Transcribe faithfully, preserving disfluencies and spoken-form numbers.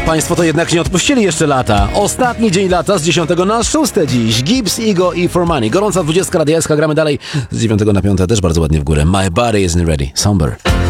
państwo to jednak nie odpuścili jeszcze lata. Ostatni dzień lata z dziesiątego na szóste dziś. Gibbs, Ego i For Money. Gorąca dwudziestka Radia S K, gramy dalej. Z dziewiątego na piąte też bardzo ładnie w górę. My body isn't ready. Somber.